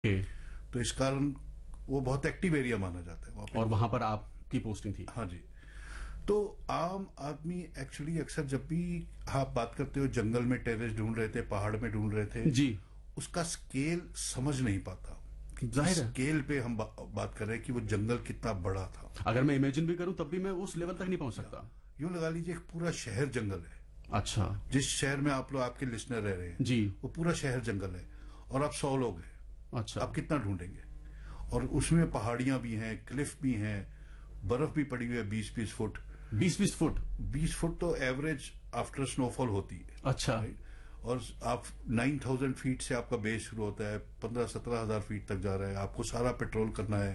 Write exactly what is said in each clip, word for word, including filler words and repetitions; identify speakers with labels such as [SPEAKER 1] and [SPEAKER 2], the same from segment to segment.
[SPEAKER 1] Okay.
[SPEAKER 2] तो इस कारण वो बहुत एक्टिव एरिया माना जाता है वहां पे।
[SPEAKER 1] और वहां पर आपकी पोस्टिंग थी?
[SPEAKER 2] हाँ जी। तो आम आदमी एक्चुअली अक्सर जब भी आप बात करते हो जंगल में टेररिस्ट ढूंढ रहे थे, पहाड़ में ढूंढ रहे थे
[SPEAKER 1] जी,
[SPEAKER 2] उसका स्केल समझ नहीं पाता कि
[SPEAKER 1] जाहिर है।
[SPEAKER 2] स्केल पे हम बा, बात कर रहे हैं कि वो जंगल कितना बड़ा था।
[SPEAKER 1] अगर मैं इमेजिन भी करूं तब भी मैं उस लेवल तक नहीं पहुंच सकता।
[SPEAKER 2] यूं लगा लीजिए एक पूरा शहर जंगल है।
[SPEAKER 1] अच्छा।
[SPEAKER 2] जिस शहर में आप लोग, आपके लिसनर रह रहे हैं
[SPEAKER 1] जी।
[SPEAKER 2] वो पूरा शहर जंगल है और आप सौ लोग हैं।
[SPEAKER 1] अच्छा।
[SPEAKER 2] आप कितना ढूंढेंगे? और उसमें पहाड़ियां भी हैं, क्लिफ भी हैं, बर्फ भी पड़ी हुई है बीस बीस फुट।
[SPEAKER 1] बीस बीस फुट?
[SPEAKER 2] बीस फुट तो एवरेज आफ्टर स्नोफॉल होती है।
[SPEAKER 1] अच्छा।
[SPEAKER 2] राइट? और आप नाइन थाउजेंड फीट से आपका बेस शुरू होता है, पंद्रह सत्रह हजार फीट तक जा रहा है, आपको सारा पेट्रोल करना है।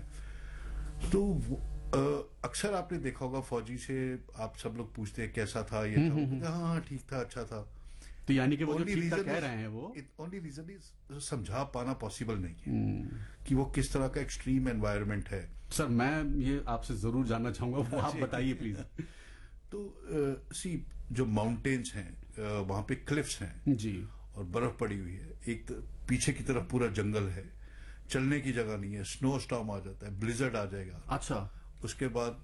[SPEAKER 2] तो वो, अ, अक्सर आपने देखा होगा फौजी से आप सब लोग पूछते हैं कैसा था ये था, वो कहते हैं, हाँ हाँ ठीक था, अच्छा था।
[SPEAKER 1] तो यानी कि वो जो
[SPEAKER 2] Only
[SPEAKER 1] ठीक था
[SPEAKER 2] reason
[SPEAKER 1] कह
[SPEAKER 2] is-
[SPEAKER 1] रहे हैं वो
[SPEAKER 2] it- only reason is समझा पाना पॉसिबल नहीं है कि वो किस तरह का एक्सट्रीम एनवायरनमेंट है।
[SPEAKER 1] सर मैं ये आपसे जरूर जानना चाहूंगा, वो आप बताइए प्लीज।
[SPEAKER 2] तो सी जो माउंटेन्स हैं, अ, वहां पे क्लिफ्स हैं
[SPEAKER 1] जी।
[SPEAKER 2] और बर्फ पड़ी हुई है, एक त- पीछे की तरफ पूरा जंगल है, चलने की जगह नहीं है, स्नो स्टॉर्म आ जाता है, ब्लिजर्ड आ जाएगा।
[SPEAKER 1] अच्छा।
[SPEAKER 2] उसके बाद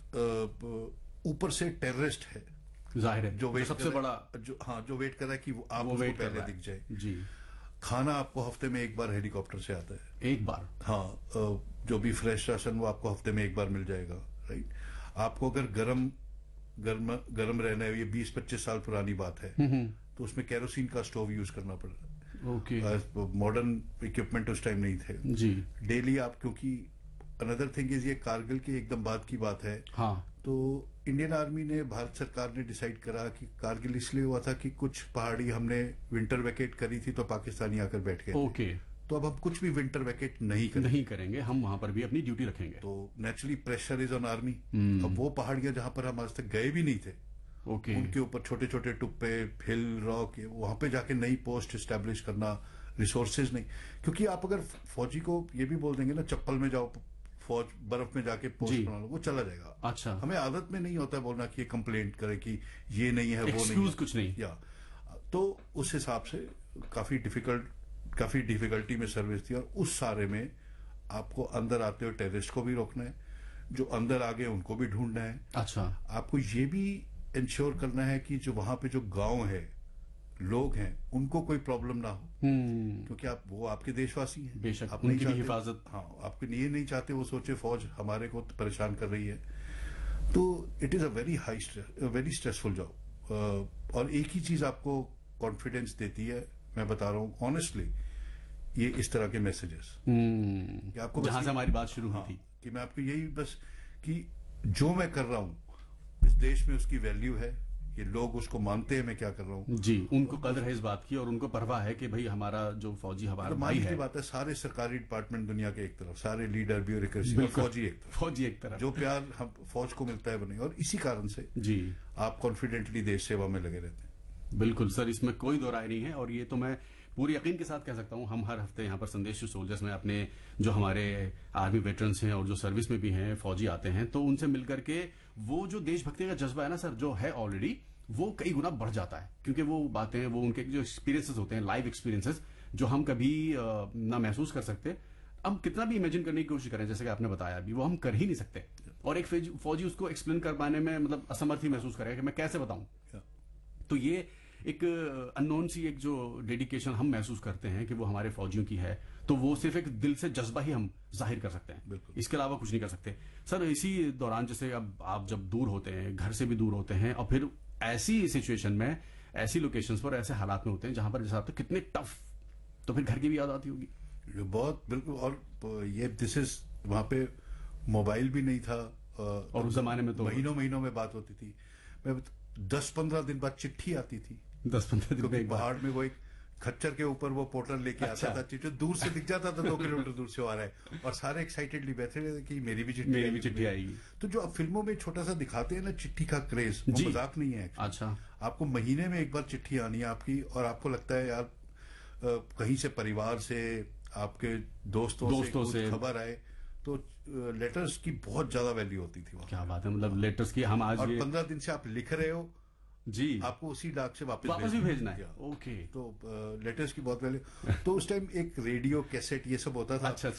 [SPEAKER 2] अ, ऊपर से टेररिस्ट है
[SPEAKER 1] जाहिर है
[SPEAKER 2] जो वेट
[SPEAKER 1] सबसे
[SPEAKER 2] कर रहा
[SPEAKER 1] बड़ा
[SPEAKER 2] है- जो हाँ जो वेट कर रहा है कि वो आप
[SPEAKER 1] वो
[SPEAKER 2] उसको
[SPEAKER 1] वेट कर
[SPEAKER 2] पहले
[SPEAKER 1] रहा है।
[SPEAKER 2] दिख जाए।
[SPEAKER 1] जी।
[SPEAKER 2] खाना आपको हफ्ते में एक बार हेलीकॉप्टर से आता है।
[SPEAKER 1] एक बार?
[SPEAKER 2] हाँ, अ, जो भी फ्रेश राशन वो आपको हफ्ते में एक बार मिल जाएगा। राइट? आपको अगर गरम गर्म गरम रहना है, ये बीस पच्चीस साल पुरानी बात है, तो उसमें केरोसिन का स्टोव यूज करना पड़ रहा है।
[SPEAKER 1] ओके।
[SPEAKER 2] मॉडर्न इक्विपमेंट उस टाइम नहीं थे।
[SPEAKER 1] जी।
[SPEAKER 2] डेली आप, क्योंकि अनदर थिंग इज ये कारगिल की एकदम बाद की बात है।
[SPEAKER 1] हाँ।
[SPEAKER 2] तो इंडियन आर्मी ने, भारत सरकार ने डिसाइड करा कि कारगिल इसलिए हुआ था कि कुछ पहाड़ी हमने विंटर वैकेट करी थी तो पाकिस्तानी आकर बैठ गए।
[SPEAKER 1] ओके।
[SPEAKER 2] तो अब हम कुछ भी विंटर वैकेट नहीं करेंगे।
[SPEAKER 1] नहीं करेंगे, हम वहां पर भी अपनी ड्यूटी रखेंगे।
[SPEAKER 2] तो naturally pressure is on army. अब वो पहाड़ियां जहां पर हम आज तक गए भी नहीं थे,
[SPEAKER 1] ओके।
[SPEAKER 2] उनके ऊपर छोटे छोटे टुप्पे, हिल, रॉक, वहां पे जाके नई पोस्ट स्टैब्लिश करना, रिसोर्सेज नहीं। क्योंकि आप अगर फौजी को ये भी बोल देंगे ना चप्पल में जाओ फौज बर्फ में जाके पोस्ट
[SPEAKER 1] जी।
[SPEAKER 2] बना लो, वो चला जाएगा।
[SPEAKER 1] अच्छा।
[SPEAKER 2] हमें आदत में नहीं होता है बोलना कि ये कंप्लेंट करे कि ये नहीं है, वो नहीं
[SPEAKER 1] एक्सक्यूज
[SPEAKER 2] है।
[SPEAKER 1] कुछ नहीं।
[SPEAKER 2] या तो उस हिसाब से काफी डिफिकल्ट काफी डिफिकल्टी में सर्विस थी। और उस सारे में आपको अंदर आते हुए टेररिस्ट को भी रोकना है, जो अंदर आ गए उनको भी ढूंढना है।
[SPEAKER 1] अच्छा।
[SPEAKER 2] आपको ये भी इंश्योर करना है कि जो वहां पे जो गांव है, लोग हैं, उनको कोई प्रॉब्लम ना हो,
[SPEAKER 1] हम्म।
[SPEAKER 2] क्योंकि आप वो आपके देशवासी हैं।
[SPEAKER 1] बेशक,
[SPEAKER 2] आप नहीं
[SPEAKER 1] उनकी भी
[SPEAKER 2] चाहते-
[SPEAKER 1] हिफाजत।
[SPEAKER 2] हाँ, आपके लिए नहीं चाहते वो सोचे फौज हमारे को परेशान कर रही है। तो it is a very high very stressful job. और एक ही चीज आपको कॉन्फिडेंस देती है, मैं बता रहा हूं ऑनेस्टली, ये इस तरह के मैसेजेस कि आपको बस
[SPEAKER 1] जहां
[SPEAKER 2] ये-
[SPEAKER 1] से हमारी बात शुरू हुई
[SPEAKER 2] हाँ,
[SPEAKER 1] थी
[SPEAKER 2] कि मैं आपको यही बस कि जो मैं कर रहा हूं इस देश में उसकी वैल्यू है, ये लोग उसको मानते हैं मैं क्या कर रहा हूं।
[SPEAKER 1] जी, उनको कदर है इस बात की और उनको परवाह है कि भाई हमारा जो फौजी हमारा
[SPEAKER 2] तो
[SPEAKER 1] भाई
[SPEAKER 2] मान
[SPEAKER 1] है।
[SPEAKER 2] की बात है, सारे सरकारी डिपार्टमेंट दुनिया के एक तरफ, सारे लीडर ब्यूरोक्रेसी, और
[SPEAKER 1] बिल्कुल।
[SPEAKER 2] फौजी एक तरफ।
[SPEAKER 1] फौजी एक तरफ।
[SPEAKER 2] जो प्यार हम फौज को मिलता है वो नहीं, और इसी कारण से
[SPEAKER 1] जी
[SPEAKER 2] आप कॉन्फिडेंटली देश सेवा में लगे रहते हैं।
[SPEAKER 1] बिल्कुल सर, इसमें कोई दो राय नहीं है। और ये तो मैं पूरी यकीन के साथ कह सकता हूं, हम हर हफ्ते यहाँ पर संदेश टू सोल्जर्स में अपने जो हमारे आर्मी वेटरन्स हैं और जो सर्विस में भी हैं फौजी आते हैं, तो उनसे मिलकर के वो जो देशभक्ति का जज्बा है ना सर, जो है ऑलरेडी, वो कई गुना बढ़ जाता है। क्योंकि वो बातें, वो उनके जो एक्सपीरियंसेस होते हैं, लाइव एक्सपीरियंसेस, जो हम कभी अ, ना महसूस कर सकते, हम कितना भी इमेजिन करने की कोशिश करें, जैसे कि आपने बताया अभी, वो हम कर ही नहीं सकते। और एक फौजी फौजी उसको एक्सप्लेन कर पाने में मतलब असमर्थ ही महसूस करेगा कि मैं कैसे बताऊं। तो ये एक अननोन सी एक जो डेडिकेशन हम महसूस करते हैं कि वो हमारे फौजियों की है, तो वो सिर्फ एक दिल से जज्बा ही हम जाहिर कर सकते हैं, इसके अलावा कुछ नहीं कर सकते। सर इसी दौरान जैसे अब आप जब दूर होते हैं, घर से भी दूर होते हैं, और फिर ऐसी सिचुएशन में, ऐसी लोकेशंस पर, ऐसे हालात में होते हैं जहां पर जैसा आपको कितने टफ, तो फिर घर की भी याद आती होगी।
[SPEAKER 2] ये बहुत बिल्कुल। और ये दिस इज, वहां पे मोबाइल भी नहीं था,
[SPEAKER 1] और उस जमाने में तो
[SPEAKER 2] महीनों महीनों में बात होती थी। मैं दस पंद्रह दिन बाद चिट्ठी आती थी,
[SPEAKER 1] दस पंद्रह दिन में
[SPEAKER 2] पहाड़ में वो एक खच्चर के ऊपर वो पोर्टर लेके
[SPEAKER 1] अच्छा।
[SPEAKER 2] आता था, चिट्ठी दूर से दिख जाता था, दो किलोमीटर दूर से आ रहा है, और सारे एक्साइटेडली बैठे रहते कि मेरी भी चिट्ठी
[SPEAKER 1] मेरी भी चिट्ठी आएगी।
[SPEAKER 2] तो जो अब फिल्मों में छोटा सा दिखाते हैं ना चिट्ठी का क्रेज, वो मजाक नहीं है।
[SPEAKER 1] अच्छा।
[SPEAKER 2] आपको महीने में एक बार चिट्ठी आनी है आपकी, और आपको लगता है यार कहीं से परिवार से, आपके दोस्तों,
[SPEAKER 1] दोस्तों
[SPEAKER 2] से,
[SPEAKER 1] से
[SPEAKER 2] खबर आए, तो लेटर्स की बहुत ज्यादा वैल्यू होती थी वहां।
[SPEAKER 1] क्या बात है, मतलब लेटर्स की हम आज
[SPEAKER 2] और
[SPEAKER 1] ये
[SPEAKER 2] पंद्रह दिन से आप लिख रहे हो
[SPEAKER 1] जी,
[SPEAKER 2] आपको उसी डाक से वापस
[SPEAKER 1] वापस भी भेजना है। ओके।
[SPEAKER 2] तो लेटर्स की बहुत वैल्यू। तो उस टाइम एक रेडियो कैसेट ये सब होता था।
[SPEAKER 1] अच्छा, अच्छा।